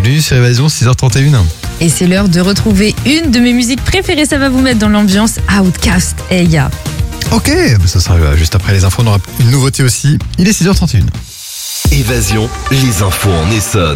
Bienvenue sur Évasion, 6h31. Et c'est l'heure de retrouver une de mes musiques préférées. Ça va vous mettre dans l'ambiance. Outcast, Eya. Ok, ça sera juste après les infos. On aura une nouveauté aussi. Il est 6h31. Évasion, les infos en Essonne.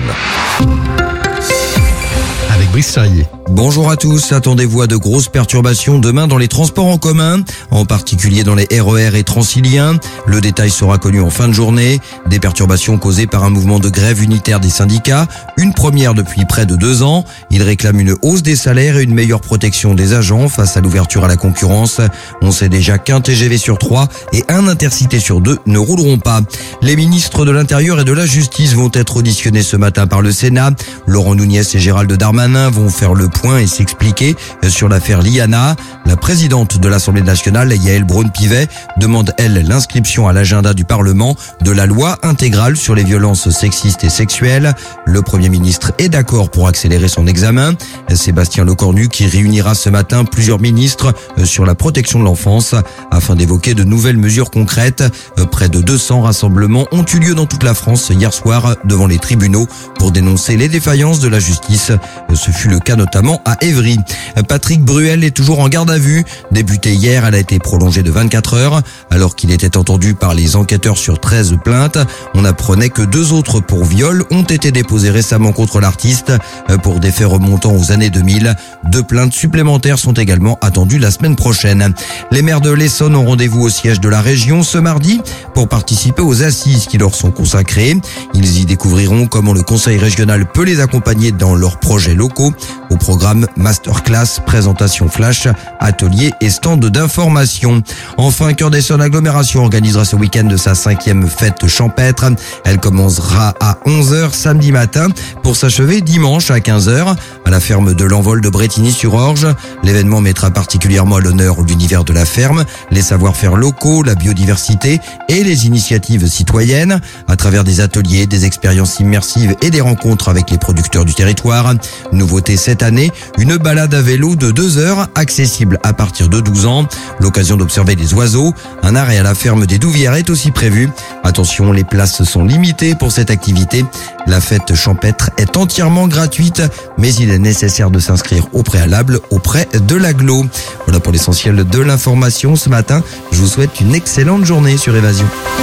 Avec Brice Charrier. Bonjour à tous, attendez-vous à de grosses perturbations demain dans les transports en commun, en particulier dans les RER et Transiliens. Le détail sera connu en fin de journée. Des perturbations causées par un mouvement de grève unitaire des syndicats, une première depuis près de 2 ans. Ils réclament une hausse des salaires et une meilleure protection des agents face à l'ouverture à la concurrence. On sait déjà qu'un TGV sur 3 et un Intercité sur 2 ne rouleront pas. Les ministres de l'Intérieur et de la Justice vont être auditionnés ce matin par le Sénat. Laurent Nunez et Gérald Darmanin vont faire le point et s'expliquer sur l'affaire Liana. La présidente de l'Assemblée nationale, Yaël Braun-Pivet, demande, elle, l'inscription à l'agenda du Parlement de la loi intégrale sur les violences sexistes et sexuelles. Le Premier ministre est d'accord pour accélérer son examen. Sébastien Lecornu qui réunira ce matin plusieurs ministres sur la protection de l'enfance afin d'évoquer de nouvelles mesures concrètes. Près de 200 rassemblements ont eu lieu dans toute la France hier soir devant les tribunaux pour dénoncer les défaillances de la justice. Ce fut le cas notamment à Évry. Patrick Bruel est toujours en garde à vue. Débutée hier, elle a été prolongée de 24 heures. Alors qu'il était entendu par les enquêteurs sur 13 plaintes, on apprenait que 2 autres pour viol ont été déposés récemment contre l'artiste pour des faits remontant aux années 2000. 2 plaintes supplémentaires sont également attendues la semaine prochaine. Les maires de l'Essonne ont rendez-vous au siège de la région ce mardi pour participer aux assises qui leur sont consacrées. Ils y découvriront comment le conseil régional peut les accompagner dans leurs projets locaux. Au programme masterclass, présentation flash, ateliers et stand d'information. Enfin, Cœur d'Essonne Agglomération organisera ce week-end sa 5e fête champêtre. Elle commencera à 11h samedi matin pour s'achever dimanche à 15h à la ferme de l'Envol de Brétigny-sur-Orge. L'événement mettra particulièrement à l'honneur l'univers de la ferme, les savoir-faire locaux, la biodiversité et les initiatives citoyennes à travers des ateliers, des expériences immersives et des rencontres avec les producteurs du territoire. Nouveauté cette année, une balade à vélo de 2 heures accessible à partir de 12 ans. L'occasion d'observer les oiseaux. Un arrêt à la ferme des Douvières est aussi prévu. Attention, les places sont limitées pour cette activité. La fête champêtre est entièrement gratuite, mais il est nécessaire de s'inscrire au préalable auprès de l'agglo. Voilà pour l'essentiel de l'information ce matin. Je vous souhaite une excellente journée sur Évasion.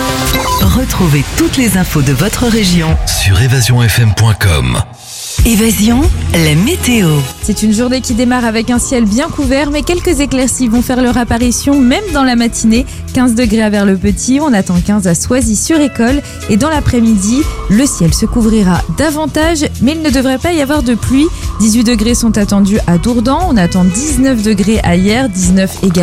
Retrouvez toutes les infos de votre région Sur évasionfm.com. Évasion, la météo. C'est une journée qui démarre avec un ciel bien couvert, mais quelques éclaircies vont faire leur apparition même dans la matinée. 15 degrés à Vers-le-Petit, on attend 15 à Soisy-sur-École. Et dans l'après-midi, le ciel se couvrira davantage, mais il ne devrait pas y avoir de pluie. 18 degrés sont attendus à Dourdan, on attend 19 degrés à Hyères, 19 également